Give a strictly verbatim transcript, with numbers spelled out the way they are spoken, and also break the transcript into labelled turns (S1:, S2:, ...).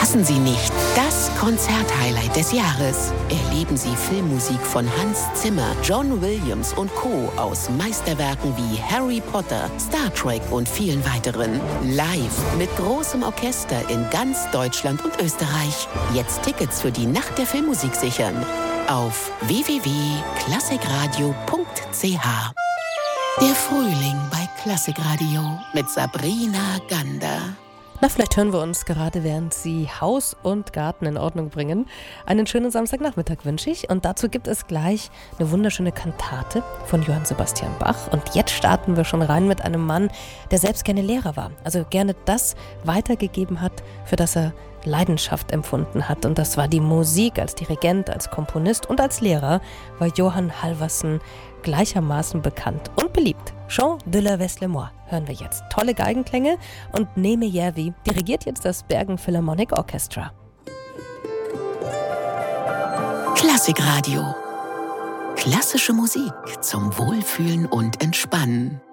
S1: Verpassen Sie nicht das Konzerthighlight des Jahres. Erleben Sie Filmmusik von Hans Zimmer, John Williams und Co. aus Meisterwerken wie Harry Potter, Star Trek und vielen weiteren. Live mit großem Orchester in ganz Deutschland und Österreich. Jetzt Tickets für die Nacht der Filmmusik sichern. Auf w w w punkt klassikradio punkt c h. Der Frühling bei Klassikradio mit Sabrina Gander.
S2: Na, vielleicht hören wir uns gerade, während Sie Haus und Garten in Ordnung bringen. Einen schönen Samstagnachmittag wünsche ich. Und dazu gibt es gleich eine wunderschöne Kantate von Johann Sebastian Bach. Und jetzt starten wir schon rein mit einem Mann, der selbst gerne Lehrer war. Also gerne das weitergegeben hat, für das er Leidenschaft empfunden hat. Und das war die Musik. Als Dirigent, als Komponist und als Lehrer war Johann Halvorsen gleichermaßen bekannt und beliebt. Chant de la West-le-Mois hören wir jetzt. Tolle Geigenklänge und Neeme Järvi dirigiert jetzt das Bergen Philharmonic Orchestra.
S1: Klassikradio. Klassische Musik zum Wohlfühlen und Entspannen.